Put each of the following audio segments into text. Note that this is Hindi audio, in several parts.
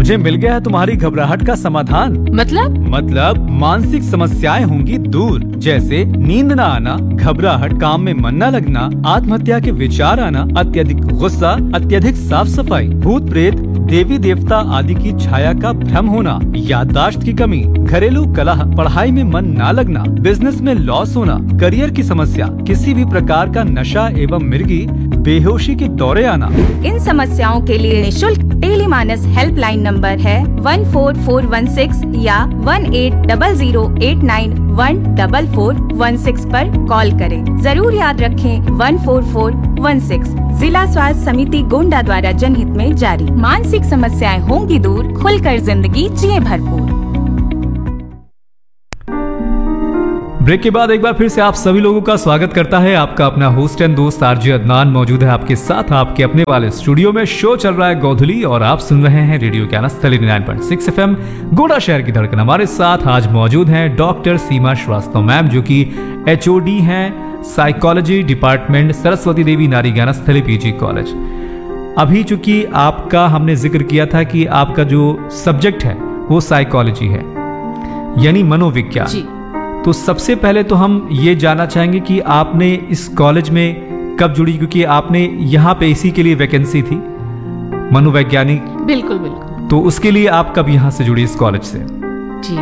मुझे मिल गया है तुम्हारी घबराहट का समाधान। मतलब मानसिक समस्याएं होंगी दूर, जैसे नींद न आना, घबराहट, काम में मन न लगना, आत्महत्या के विचार आना, अत्यधिक गुस्सा, अत्यधिक साफ सफाई, भूत प्रेत, देवी देवता आदि की छाया का भ्रम होना, याददाश्त की कमी, घरेलू कलह, पढ़ाई में मन न लगना, बिजनेस में लॉस होना, करियर की समस्या, किसी भी प्रकार का नशा एवं मिर्गी, बेहोशी के दौरे आना। इन समस्याओं के लिए निशुल्क टेलीमानस हेल्पलाइन नंबर है 14416 या 180089144416 पर कॉल करें। जरूर याद रखें 14416 जिला स्वास्थ्य समिति गोंडा द्वारा जनहित में जारी। मानसिक समस्याएं होंगी दूर, खुलकर जिंदगी जिए भरपूर। ब्रेक के बाद एक बार फिर से आप सभी लोगों का स्वागत करता है आपका अपना होस्ट एंड दोस्त आरजे अदनान मौजूद है आपके साथ आपके अपने वाले स्टूडियो में। शो चल रहा है गोधुली और आप सुन रहे हैं रेडियो ज्ञानस्थली 99.6 FM गोंडा शहर की धड़कन। हमारे साथ आज मौजूद हैं डॉक्टर सीमा श्रीवास्तव मैम, जो कि HOD हैं साइकोलॉजी डिपार्टमेंट सरस्वती देवी नारी ज्ञानस्थली PG कॉलेज। अभी चूंकि आपका हमने जिक्र किया था कि आपका जो सब्जेक्ट है वो साइकोलॉजी है, यानी मनोविज्ञान। तो सबसे पहले तो हम ये जानना चाहेंगे कि आपने इस कॉलेज में कब जुड़ी, क्योंकि आपने यहाँ पे इसी के लिए वैकेंसी थी मनोवैज्ञानिक। बिल्कुल। तो उसके लिए आप कब यहाँ से जुड़ी इस कॉलेज से? जी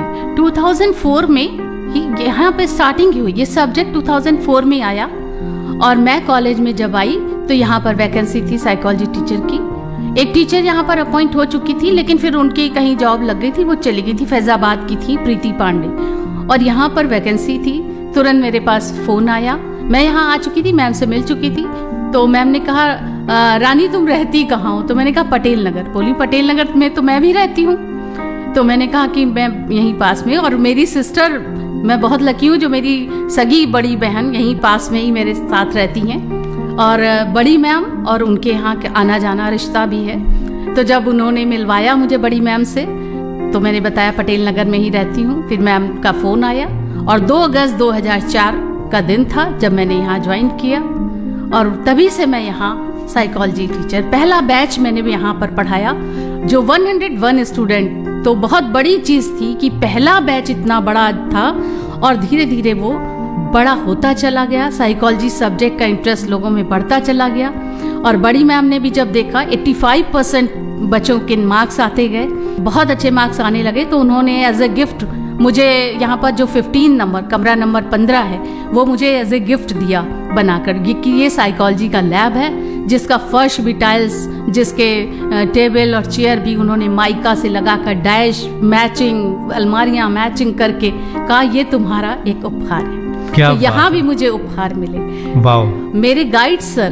2004 में ही यहाँ पे स्टार्टिंग हुई। ये सब्जेक्ट 2004 में आया और मैं कॉलेज में जब आई तो यहाँ पर वैकेंसी थी साइकोलॉजी टीचर की। एक टीचर यहाँ पर अपॉइंट हो चुकी थी, लेकिन फिर उनकी कहीं जॉब लग गई थी, वो चली गई थी, फैजाबाद की थी, प्रीति पांडे। और यहाँ पर वैकेंसी थी। तुरंत मेरे पास फोन आया, मैं यहाँ आ चुकी थी, मैम से मिल चुकी थी। तो मैम ने कहा रानी तुम रहती कहाँ हो? तो मैंने कहा पटेल नगर। बोली पटेल नगर में तो मैं भी रहती हूँ। तो मैंने कहा कि मैं यहीं पास में, और मेरी सिस्टर, मैं बहुत लकी हूँ जो मेरी सगी बड़ी बहन यहीं पास में ही मेरे साथ रहती हैं, और बड़ी मैम और उनके यहाँ आना जाना रिश्ता भी है। तो जब उन्होंने मिलवाया मुझे बड़ी मैम से, तो मैंने बताया पटेल नगर में ही रहती हूँ। फिर मैम का फ़ोन आया और 2 अगस्त 2004 का दिन था जब मैंने यहाँ ज्वाइन किया, और तभी से मैं यहाँ साइकोलॉजी टीचर, पहला बैच मैंने भी यहाँ पर पढ़ाया जो 101 स्टूडेंट। तो बहुत बड़ी चीज़ थी कि पहला बैच इतना बड़ा था और धीरे धीरे वो बड़ा होता चला गया। साइकोलॉजी सब्जेक्ट का इंटरेस्ट लोगों में बढ़ता चला गया। और बड़ी मैम ने भी जब देखा 85% बच्चों के मार्क्स आते गए, बहुत अच्छे मार्क्स आने लगे, तो उन्होंने एज ए गिफ्ट मुझे यहाँ पर जो 15 नंबर कमरा नंबर 15 है वो मुझे एज ए गिफ्ट दिया बनाकर, कि ये साइकोलॉजी का लैब है जिसका फर्श भी टाइल्स, जिसके टेबल और चेयर भी उन्होंने माइका से लगाकर डैश मैचिंग, अलमारियाँ मैचिंग करके कहा ये तुम्हारा एक उपहार है। तो यहाँ भी मुझे उपहार मिले। वाओ। मेरे गाइड सर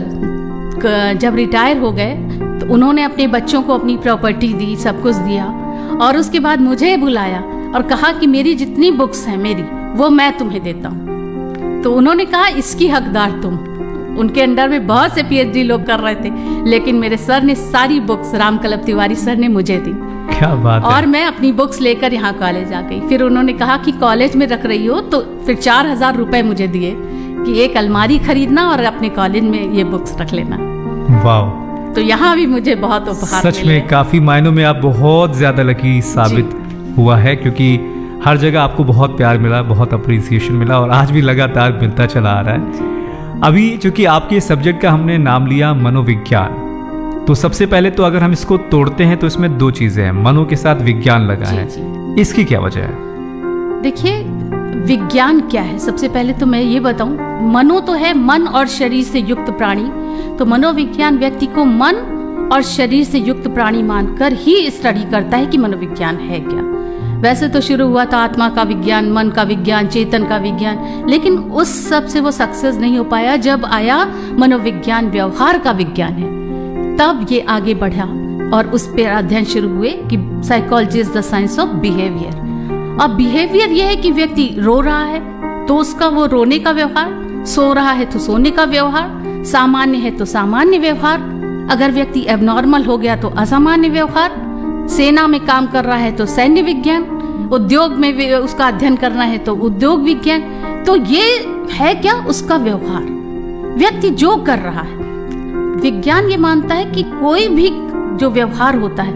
जब रिटायर हो गए तो उन्होंने अपने बच्चों को अपनी प्रॉपर्टी दी, सब कुछ दिया, और उसके बाद मुझे बुलाया और कहा कि मेरी जितनी बुक्स हैं मेरी वो मैं तुम्हें देता हूँ। तो उन्होंने कहा इसकी हकदार तुम। उनके अंडर में बहुत से PhD लोग कर रहे थे, लेकिन मेरे सर ने सारी बुक्स, रामकल्लभ तिवारी सर ने मुझे दी। क्या बात है। और मैं अपनी बुक्स लेकर यहाँ कॉलेज आ गई। फिर उन्होंने कहा कि कॉलेज में रख रही हो, तो फिर 4000 रुपए मुझे दिए कि एक अलमारी खरीदना और अपने कॉलेज में ये बुक्स रख लेना। वाह। तो यहाँ भी मुझे बहुत उपहार सच में काफी मायनों में आप बहुत ज्यादा लकी साबित हुआ है, क्योंकि हर जगह आपको बहुत प्यार मिला, बहुत अप्रिसिएशन मिला, और आज भी लगातार मिलता चला आ रहा है। अभी चूंकि आपके सब्जेक्ट का हमने नाम लिया मनोविज्ञान, तो सबसे पहले तो अगर हम इसको तोड़ते हैं तो इसमें 2 चीजें हैं, मनो के साथ विज्ञान लगा है। इसकी क्या वजह है? देखिए विज्ञान क्या है, सबसे पहले तो मैं ये बताऊं, मनो तो है मन और शरीर से युक्त प्राणी। तो मनोविज्ञान व्यक्ति को मन और शरीर से युक्त प्राणी मानकर ही स्टडी करता है कि मनोविज्ञान है क्या। वैसे तो शुरू हुआ था आत्मा का विज्ञान, मन का विज्ञान, चेतन का विज्ञान, लेकिन उस सब से वो सक्सेस नहीं हो पाया। जब आया मनोविज्ञान व्यवहार का विज्ञान है, तब ये आगे बढ़ा और उस पर अध्ययन शुरू हुए कि psychology is the science of behaviour. अब बिहेवियर ये है कि व्यक्ति रो रहा है तो उसका वो रोने का व्यवहार, सो रहा है तो सोने का व्यवहार, सामान्य है तो सामान्य व्यवहार, अगर व्यक्ति एबनॉर्मल हो गया तो असामान्य व्यवहार, सेना में काम कर रहा है तो सैन्य विज्ञान, उद्योग में उसका अध्ययन करना है तो उद्योग विज्ञान। तो ये है क्या उसका व्यवहार, व्यक्ति जो कर रहा है। विज्ञान ये मानता है कि कोई भी जो व्यवहार होता है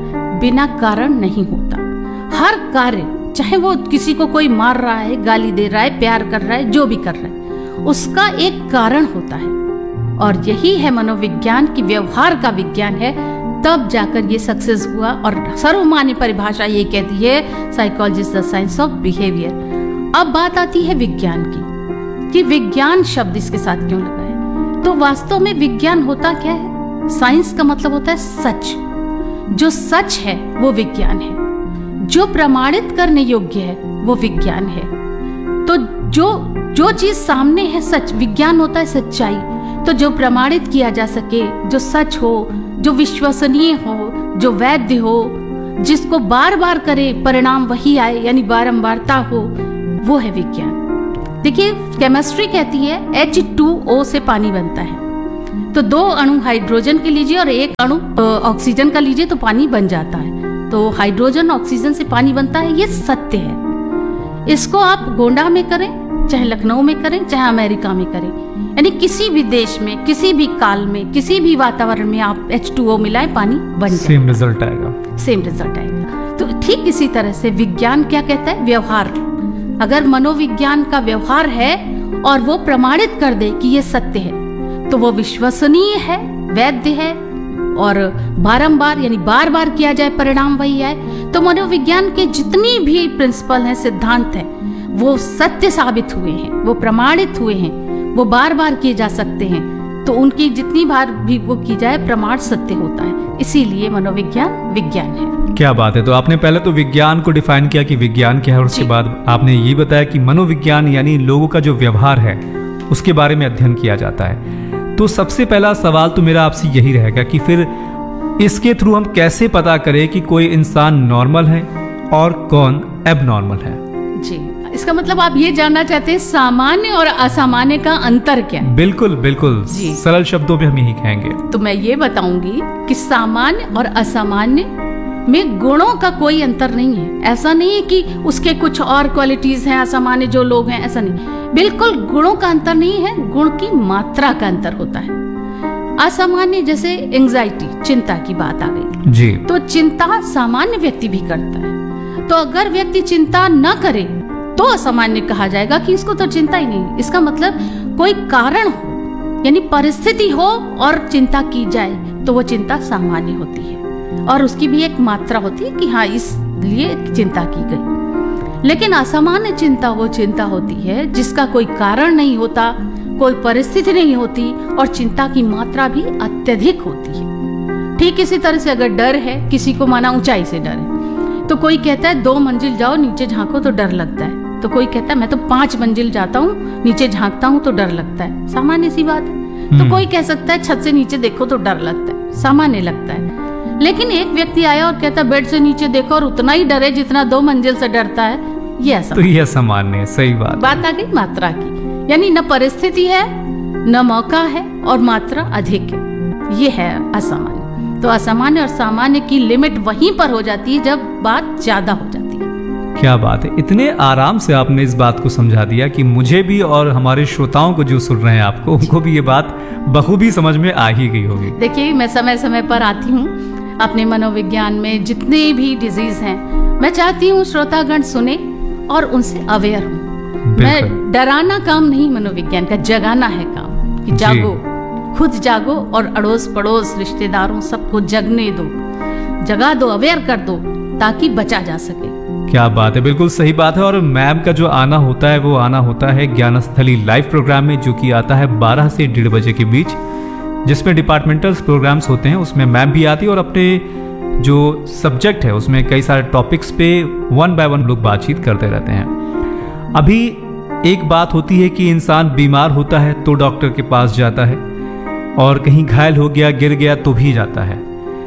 बिना कारण नहीं होता। हर कार्य, चाहे वो किसी को कोई मार रहा है, गाली दे रहा है, प्यार कर रहा है, जो भी कर रहा है, उसका एक कारण होता है। और यही है मनोविज्ञान की व्यवहार का विज्ञान है। तब जाकर ये सक्सेस हुआ और सर्वमान्य परिभाषा ये कहती है psychology is the science of behaviour. अब बात आती है विज्ञान की, कि विज्ञान शब्द इसके साथ क्यों लगा है। तो वास्तव में विज्ञान होता क्या है? साइंस का मतलब होता है सच। जो सच है वो विज्ञान है, जो प्रमाणित करने योग्य है वो विज्ञान है। तो जो चीज सामने है सच, विज्ञान होता है सच्चाई। तो जो प्रमाणित किया जा सके, जो सच हो, जो विश्वसनीय हो, जो वैध हो, जिसको बार बार करे परिणाम वही आए, यानी बारंबारता हो, वो है विज्ञान। देखिए, केमिस्ट्री कहती है H2O से पानी बनता है। तो 2 अणु हाइड्रोजन के लीजिए और 1 अणु ऑक्सीजन का लीजिए तो पानी बन जाता है। तो हाइड्रोजन ऑक्सीजन से पानी बनता है, ये सत्य है। इसको आप गोंडा में करें, चाहे लखनऊ में करें, चाहे अमेरिका में करें, यानी किसी भी देश में, किसी भी काल में, किसी भी वातावरण में आप H2O मिलाएं, पानी बन जाएगा, सेम रिजल्ट आएगा। सेम रिजल्ट आएगा। तो ठीक इसी तरह से विज्ञान क्या कहता है? व्यवहार। अगर मनोविज्ञान का व्यवहार है और वो प्रमाणित कर दे कि ये सत्य है, तो वो विश्वसनीय है, वैध है, और बारंबार यानी बार बार किया जाए परिणाम वही आए, तो मनोविज्ञान के जितनी भी प्रिंसिपल हैं, सिद्धांत हैं, वो सत्य साबित हुए हैं, वो प्रमाणित हुए हैं, वो बार बार किए जा सकते हैं। तो उनकी जितनी बार भी वो की जाए, प्रमाण सत्य होता है। इसीलिए मनोविज्ञान विज्ञान है। क्या बात है। तो आपने पहले तो विज्ञान को डिफाइन किया कि विज्ञान क्या है, और उसके बाद आपने ये बताया कि मनोविज्ञान यानी लोगों का जो व्यवहार है उसके बारे में अध्ययन किया जाता है। तो सबसे पहला सवाल तो मेरा आपसे यही रहेगा कि फिर इसके थ्रू हम कैसे पता करें कि कोई इंसान नॉर्मल है और कौन एबनॉर्मल है? जी, इसका मतलब आप ये जानना चाहते हैं सामान्य और असामान्य का अंतर क्या है? बिल्कुल बिल्कुल, सरल शब्दों में हम यही कहेंगे। तो मैं ये बताऊंगी कि सामान्य और असामान्य में गुणों का कोई अंतर नहीं है। ऐसा नहीं है कि उसके कुछ और क्वालिटीज हैं, असामान्य जो लोग हैं, ऐसा नहीं। बिल्कुल गुणों का अंतर नहीं है, गुण की मात्रा का अंतर होता है। असामान्य जैसे एंजाइटी, चिंता की बात आ गई जी। तो चिंता सामान्य व्यक्ति भी करता है। तो अगर व्यक्ति चिंता न करे तो असामान्य कहा जाएगा कि इसको तो चिंता ही नहीं। इसका मतलब कोई कारण हो, यानी परिस्थिति हो और चिंता की जाए, तो वो चिंता सामान्य होती है और उसकी भी एक मात्रा होती है कि हाँ इसलिए चिंता की गई। लेकिन असामान्य चिंता वो चिंता होती है जिसका कोई कारण नहीं होता, कोई परिस्थिति नहीं होती और चिंता की मात्रा भी अत्यधिक होती है। ठीक इसी तरह से अगर डर है, किसी को माना ऊंचाई से डर है, तो कोई कहता है 2 मंजिल जाओ नीचे झांको तो डर लगता है, तो कोई कहता है मैं तो 5 मंजिल जाता हूँ नीचे झांकता हूँ तो डर लगता है। सामान्य सी बात है। तो कोई कह सकता है छत से नीचे देखो तो डर लगता है, सामान्य लगता है। लेकिन एक व्यक्ति आया और कहता बेड से नीचे देखो और उतना ही डरे जितना 2 मंजिल से डरता है, ये ऐसा। तो ये सामान्य, सही बात आ गई मात्रा की, यानी न परिस्थिति है न मौका है और मात्रा अधिक है, ये है असामान्य। तो असामान्य और सामान्य की लिमिट वहीं पर हो जाती है जब बात ज्यादा हो जाती है। क्या बात है, इतने आराम से आपने इस बात को समझा दिया कि मुझे भी और हमारे श्रोताओं को जो सुन रहे हैं आपको, उनको भी ये बात बखूबी समझ में आ ही गई होगी। देखिए, मैं समय समय पर आती हूँ अपने मनोविज्ञान में, जितने भी डिजीज हैं मैं चाहती हूँ श्रोतागण सुने और उनसे अवेयर हूँ। मैं डराना काम नहीं मनोविज्ञान का, जगाना है काम कि जागो, खुद जागो और अड़ोस पड़ोस रिश्तेदारों सबको जगने दो, जगा दो, अवेयर कर दो ताकि बचा जा सके। क्या बात है, बिल्कुल सही बात है। और मैम का जो आना होता है वो आना होता है ज्ञानस्थली लाइव प्रोग्राम में, जो कि आता है 12 से 1:30 बजे के बीच, जिसमें डिपार्टमेंटल प्रोग्राम्स होते हैं। उसमें मैम भी आती है और अपने जो सब्जेक्ट है उसमें कई सारे टॉपिक्स पे 1 by 1 लोग बातचीत करते रहते हैं। अभी एक बात होती है कि इंसान बीमार होता है तो डॉक्टर के पास जाता है, और कहीं घायल हो गया, गिर गया तो भी जाता है।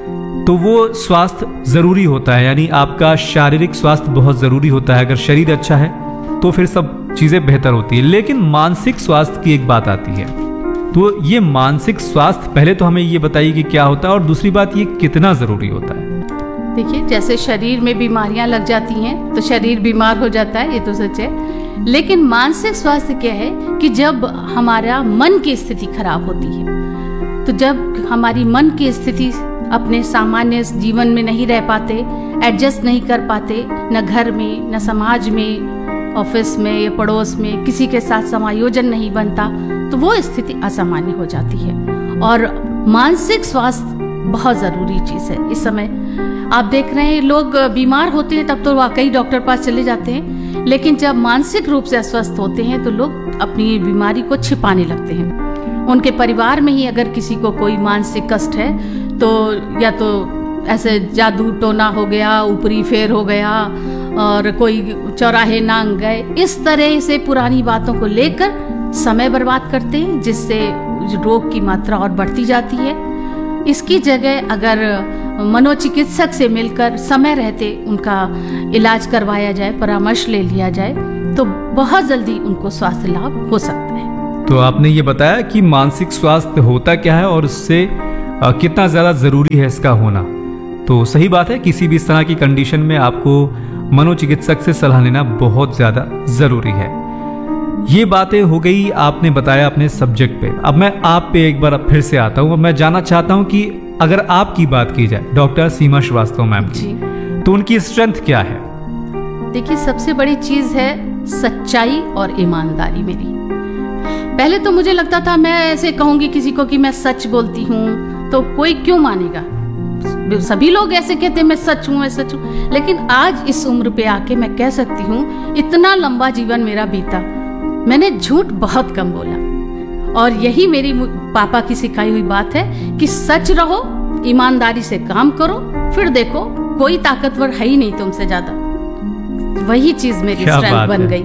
तो वो स्वास्थ्य जरूरी होता है, यानी आपका शारीरिक स्वास्थ्य बहुत जरूरी होता है। अगर शरीर अच्छा है तो फिर सब चीजें बेहतर होती है। लेकिन मानसिक स्वास्थ्य की एक बात आती है, तो ये मानसिक स्वास्थ्य पहले तो हमें ये बताइए कि क्या होता है, और दूसरी बात ये कितना जरूरी होता है। देखिए, जैसे शरीर में बीमारियां लग जाती हैं तो शरीर बीमार हो जाता है, ये तो सच है। लेकिन मानसिक स्वास्थ्य क्या है कि जब हमारा मन की स्थिति खराब होती है, तो जब हमारी मन की स्थिति अपने सामान्य जीवन में नहीं रह पाते, एडजस्ट नहीं कर पाते, न घर में, न समाज में, ऑफिस में या पड़ोस में किसी के साथ समायोजन नहीं बनता, तो वो स्थिति असामान्य हो जाती है। और मानसिक स्वास्थ्य बहुत ज़रूरी चीज़ है। इस समय आप देख रहे हैं लोग बीमार होते हैं तब तो वाकई डॉक्टर पास चले जाते हैं, लेकिन जब मानसिक रूप से अस्वस्थ होते हैं तो लोग अपनी बीमारी को छिपाने लगते हैं। उनके परिवार में ही अगर किसी को कोई मानसिक कष्ट है तो या तो ऐसे जादू टोना हो गया, ऊपरी फेर हो गया और कोई चौराहे नांग गए, इस तरह से पुरानी बातों को लेकर समय बर्बाद करते हैं, जिससे रोग की मात्रा और बढ़ती जाती है। इसकी जगह अगर मनोचिकित्सक से मिलकर समय रहते उनका इलाज करवाया जाए, परामर्श ले लिया जाए, तो बहुत जल्दी उनको स्वास्थ्य लाभ हो सकता है। तो आपने ये बताया कि मानसिक स्वास्थ्य होता क्या है और उससे कितना ज़्यादा ज़रूरी है इसका होना। तो सही बात है, किसी भी इस तरह की कंडीशन में आपको मनोचिकित्सक से सलाह लेना बहुत ज़्यादा ज़रूरी है। ये बातें हो गई, आपने बताया अपने सब्जेक्ट पे। अब मैं आप पे एक बार फिर से आता हूँ। मैं जानना चाहता हूँ कि अगर आपकी बात की जाए डॉक्टर सीमा श्रीवास्तव मैम की, तो उनकी स्ट्रेंथ क्या है? देखिए, सबसे बड़ी चीज़ है सच्चाई और ईमानदारी मेरी। पहले तो मुझे लगता था मैं ऐसे कहूँगी किसी को कि मैं सच बोलती हूँ तो कोई क्यों मानेगा, सभी लोग ऐसे कहते हैं मैं सच हूँ, मैं सच हूँ। लेकिन आज इस उम्र पे आके मैं कह सकती हूँ, इतना लंबा जीवन मेरा बीता, मैंने झूठ बहुत कम बोला। और यही मेरी पापा की सिखाई हुई बात है कि सच रहो, ईमानदारी से काम करो, फिर देखो कोई ताकतवर है ही नहीं तुमसे ज्यादा। वही चीज मेरी स्ट्रेंथ बन गई।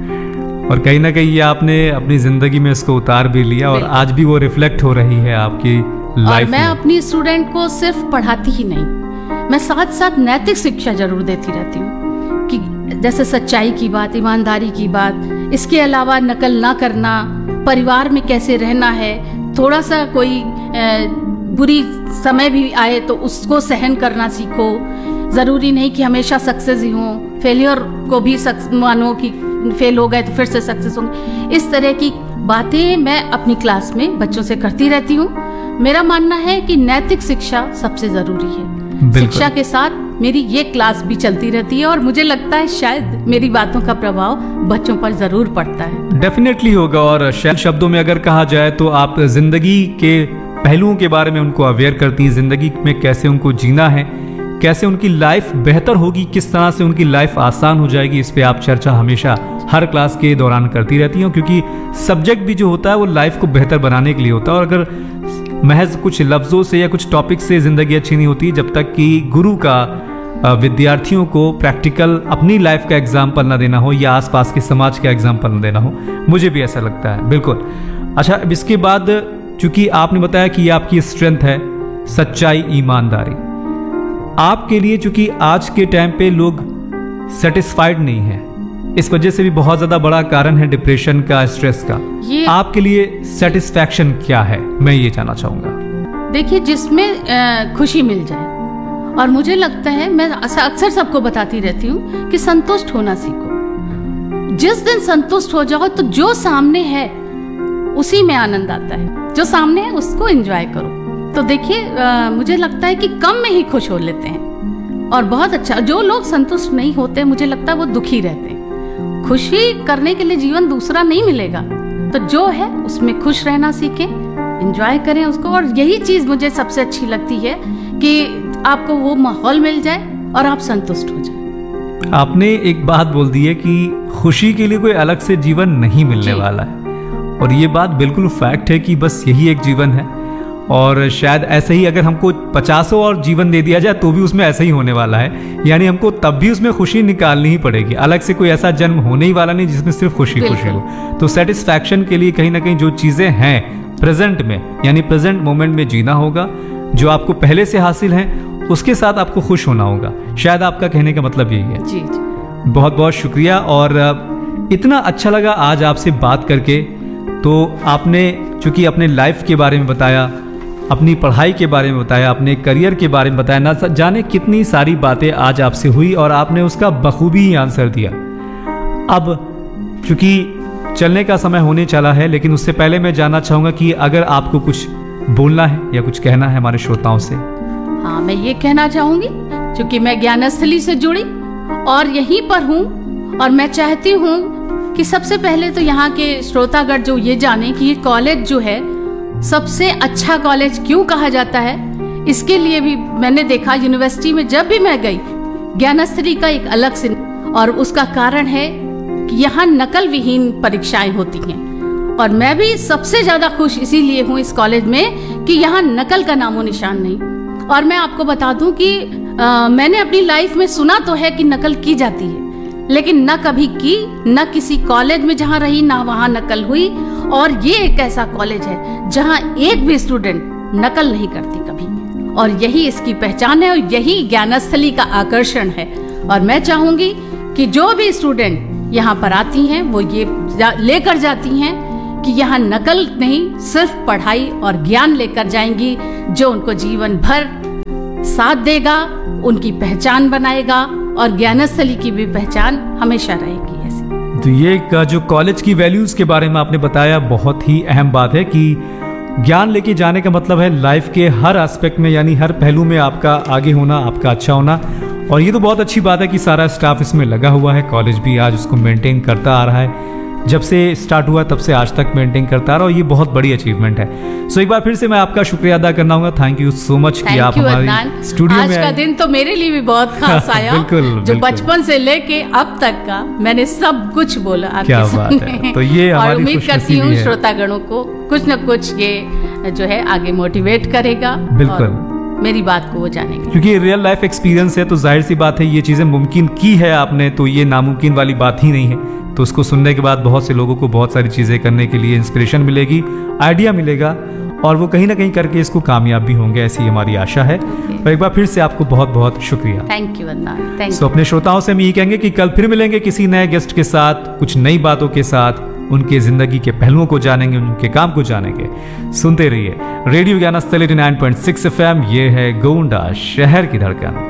और कहीं ना कहीं ये आपने अपनी जिंदगी में इसको उतार भी लिया और आज भी वो रिफ्लेक्ट हो रही है आपकी लाइफ में। मैं अपनी स्टूडेंट को सिर्फ पढ़ाती ही नहीं, मैं साथ साथ नैतिक शिक्षा जरूर देती रहती हूँ कि जैसे सच्चाई की बात, ईमानदारी की बात, इसके अलावा नकल ना करना, परिवार में कैसे रहना है, थोड़ा सा कोई बुरी समय भी आए तो उसको सहन करना सीखो। ज़रूरी नहीं कि हमेशा सक्सेस ही हो, फेलियर को भी मानो कि फेल हो गए तो फिर से सक्सेस होंगे। इस तरह की बातें मैं अपनी क्लास में बच्चों से करती रहती हूँ। मेरा मानना है कि नैतिक शिक्षा सबसे ज़रूरी है। शिक्षा के साथ मेरी ये क्लास भी चलती रहती है और मुझे लगता है शायद मेरी बातों का प्रभाव बच्चों पर ज़रूर पड़ता है। डेफिनेटली होगा। और शायद शब्दों में अगर कहा जाए तो आप जिंदगी के पहलुओं के बारे में उनको अवेयर करती हैं, जिंदगी में कैसे उनको जीना है, कैसे उनकी लाइफ बेहतर होगी, किस तरह से उनकी लाइफ आसान हो जाएगी। इस पे आप चर्चा हमेशा हर क्लास के दौरान करती रहती हैं, क्योंकि सब्जेक्ट भी जो होता है वो लाइफ को बेहतर बनाने के लिए होता है। और अगर महज कुछ लफ्ज़ों से या कुछ टॉपिक से ज़िंदगी अच्छी नहीं होती जब तक कि गुरु का विद्यार्थियों को प्रैक्टिकल अपनी लाइफ का एग्जाम्पल ना देना हो या आसपास के समाज का एग्जाम्पल ना देना हो। मुझे भी ऐसा लगता है, बिल्कुल। अच्छा, अब इसके बाद चूंकि आपने बताया कि ये आपकी स्ट्रेंथ है सच्चाई, ईमानदारी, आपके लिए चूंकि आज के टाइम पे लोग सेटिस्फाइड नहीं है, इस वजह से भी बहुत ज्यादा बड़ा कारण है डिप्रेशन का, स्ट्रेस का। आपके लिए सेटिस्फैक्शन क्या है, मैं ये जानना चाहूंगा। देखिए, जिसमें खुशी मिल जाए, और मुझे लगता है मैं अक्सर सबको बताती रहती हूँ कि संतुष्ट होना सीखो। जिस दिन संतुष्ट हो जाओ तो जो सामने है उसी में आनंद आता है, जो सामने है उसको एंजॉय करो। तो देखिए, मुझे लगता है कि कम में ही खुश हो लेते हैं और बहुत अच्छा। जो लोग संतुष्ट नहीं होते, मुझे लगता है वो दुखी रहते हैं। खुशी करने के लिए जीवन दूसरा नहीं मिलेगा, तो जो है उसमें खुश रहना सीखें, एंजॉय करें उसको। और यही चीज़ मुझे सबसे अच्छी लगती है कि आपको वो माहौल मिल जाए और आप संतुष्ट हो जाए। आपने एक बात बोल दी है कि खुशी के लिए कोई अलग से जीवन नहीं मिलने वाला है, और ये बात बिल्कुल फैक्ट है कि बस यही एक जीवन है। और शायद ऐसे ही अगर हमको 50 और जीवन दे दिया जाए तो भी उसमें ऐसा ही होने वाला है, यानी हमको तब भी उसमें खुशी निकालनी ही पड़ेगी। अलग से कोई ऐसा जन्म होने ही वाला नहीं जिसमें सिर्फ खुशी खुशी हो। तो सेटिस्फैक्शन के लिए कहीं ना कहीं जो चीज़ें हैं प्रेजेंट में, यानी प्रेजेंट मोमेंट में जीना होगा, जो आपको पहले से हासिल है उसके साथ आपको खुश होना होगा। शायद आपका कहने का मतलब यही है। जी। बहुत बहुत शुक्रिया, और इतना अच्छा लगा आज आपसे बात करके। तो आपने चूंकि अपने लाइफ के बारे में बताया, अपनी पढ़ाई के बारे में बताया, अपने करियर के बारे में बताया, ना जाने कितनी सारी बातें आज आपसे हुई और आपने उसका बखूबी आंसर दिया। अब चूंकि चलने का समय होने चला है, लेकिन उससे पहले मैं जानना चाहूँगा कि अगर आपको कुछ बोलना है या कुछ कहना है हमारे श्रोताओं से। हाँ, मैं ये कहना चाहूंगी, क्योंकि मैं ज्ञानस्थली से जुड़ी और यहीं पर हूँ, और मैं चाहती हूँ कि सबसे पहले तो यहाँ के श्रोतागण जो ये जाने कि ये कॉलेज जो है सबसे अच्छा कॉलेज क्यों कहा जाता है। इसके लिए भी मैंने देखा, यूनिवर्सिटी में जब भी मैं गई, ज्ञानस्थली का एक अलग से, और उसका कारण है कि यहाँ नकल विहीन परीक्षाएं होती हैं। और मैं भी सबसे ज्यादा खुश इसीलिए हूँ इस कॉलेज में कि यहाँ नकल का नामो निशान नहीं। और मैं आपको बता दूं कि मैंने अपनी लाइफ में सुना तो है कि नकल की जाती है, लेकिन न कभी की, न किसी कॉलेज में जहाँ रही ना वहाँ नकल हुई। और ये एक ऐसा कॉलेज है जहाँ एक भी स्टूडेंट नकल नहीं करती कभी, और यही इसकी पहचान है और यही ज्ञानस्थली का आकर्षण है। और मैं चाहूंगी कि जो भी स्टूडेंट यहाँ पर आती हैं वो ये लेकर जाती हैं कि यहाँ नकल नहीं, सिर्फ पढ़ाई और ज्ञान लेकर जाएंगी, जो उनको जीवन भर साथ देगा, उनकी पहचान बनाएगा, और ज्ञानस्थली की भी पहचान हमेशा रहेगी ऐसी। तो ये जो कॉलेज की वैल्यूज के बारे में आपने बताया, बहुत ही अहम बात है कि ज्ञान लेके जाने का मतलब है लाइफ के हर एस्पेक्ट में, यानी हर पहलू में आपका आगे होना, आपका अच्छा होना। और ये तो बहुत अच्छी बात है कि सारा स्टाफ इसमें लगा हुआ है, कॉलेज भी आज उसको मेंटेन करता आ रहा है, जब से स्टार्ट हुआ तब से आज तक मेंटेन करता रहा, और ये बहुत बड़ी अचीवमेंट है। सो एक बार फिर से मैं आपका शुक्रिया अदा करना होगा। थैंक यू सो मच कि आप हमारे स्टूडियो में आज का दिन तो मेरे लिए भी बहुत खास आया। बिल्कुल, जो बचपन से लेके अब तक का मैंने सब कुछ बोला आपके क्या बात है। तो ये और उम्मीद करती हूँ श्रोतागणों को कुछ न कुछ ये जो है आगे मोटिवेट करेगा। बिल्कुल, मेरी बात को वो जानेंगे, क्योंकि रियल लाइफ एक्सपीरियंस है, तो जाहिर सी बात है ये चीजें मुमकिन की है आपने, तो ये नामुमकिन वाली बात ही नहीं है। तो उसको सुनने के बाद बहुत से लोगों को बहुत सारी चीजें करने के लिए इंस्पिरेशन मिलेगी, आइडिया मिलेगा, और वो कहीं ना कहीं करके इसको कामयाब भी होंगे, ऐसी हमारी आशा है। और एक बार फिर से आपको बहुत बहुत शुक्रिया। Thank you Vandana, thank you. तो अपने श्रोताओं से हम ये कहेंगे कि कल फिर मिलेंगे किसी नए गेस्ट के साथ, कुछ नई बातों के साथ, उनके जिंदगी के पहलुओं को जानेंगे, उनके काम को जानेंगे। सुनते रहिए रेडियो ज्ञानस्थली 89.6 FM। ये है गोंडा शहर की धड़कन।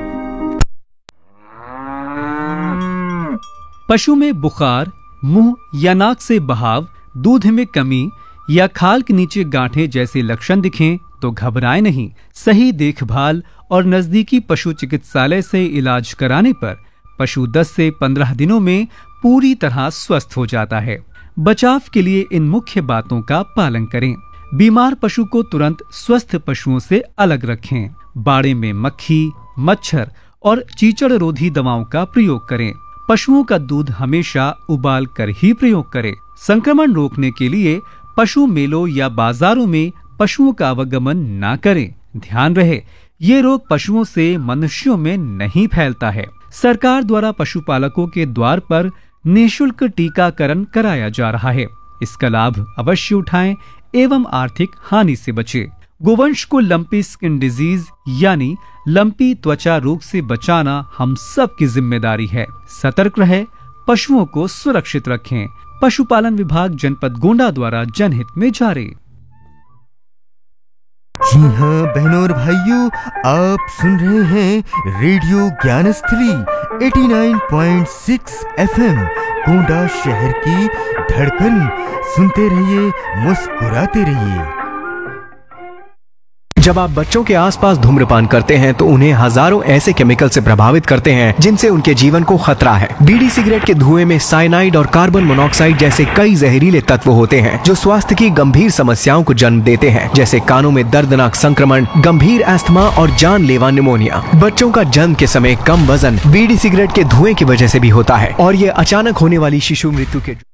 पशु में बुखार, मुंह या नाक से बहाव, दूध में कमी या खाल के नीचे गांठें जैसे लक्षण दिखें तो घबराएं नहीं। सही देखभाल और नजदीकी पशु चिकित्सालय से इलाज कराने पर पशु 10 से 15 दिनों में पूरी तरह स्वस्थ हो जाता है। बचाव के लिए इन मुख्य बातों का पालन करें। बीमार पशु को तुरंत स्वस्थ पशुओं से अलग रखें। बाड़े में मक्खी, मच्छर और चीचड़ रोधी दवाओं का प्रयोग करें। पशुओं का दूध हमेशा उबाल कर ही प्रयोग करें। संक्रमण रोकने के लिए पशु मेलों या बाजारों में पशुओं का आवागमन न करें। ध्यान रहे, ये रोग पशुओं से मनुष्यों में नहीं फैलता है। सरकार द्वारा पशुपालकों के द्वार पर निःशुल्क टीकाकरण कराया जा रहा है। इसका लाभ अवश्य उठाएं एवं आर्थिक हानि से बचें। गोवंश को लंपी स्किन डिजीज यानी लंपी त्वचा रोग से बचाना हम सब की जिम्मेदारी है। सतर्क रहे, पशुओं को सुरक्षित रखें। पशुपालन विभाग जनपद गोंडा द्वारा जनहित में जारी। जी हाँ बहनों और भाइयों, आप सुन रहे हैं रेडियो ज्ञानस्थली 89.6 FM गोंडा शहर की धड़कन। सुनते रहिए, मुस्कुराते रहिए। जब आप बच्चों के आसपास धूम्रपान करते हैं तो उन्हें हजारों ऐसे केमिकल से प्रभावित करते हैं जिनसे उनके जीवन को खतरा है। बीड़ी सिगरेट के धुएं में साइनाइड और कार्बन मोनोऑक्साइड जैसे कई जहरीले तत्व होते हैं जो स्वास्थ्य की गंभीर समस्याओं को जन्म देते हैं, जैसे कानों में दर्दनाक संक्रमण, गंभीर अस्थमा और जानलेवा निमोनिया। बच्चों का जन्म के समय कम वजन बीड़ी सिगरेट के धुएं की वजह से भी होता है और ये अचानक होने वाली शिशु मृत्यु के